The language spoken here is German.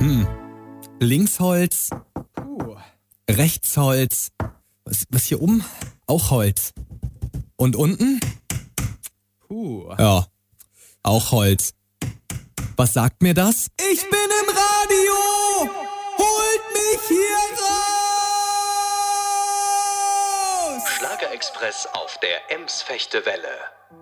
Links rechts Holz. Was hier oben? Auch Holz. Und unten? Ja, auch Holz. Was sagt mir das? Ich bin im Radio! Holt mich hier raus! Schlagerexpress auf der Ems-Fechte-Welle.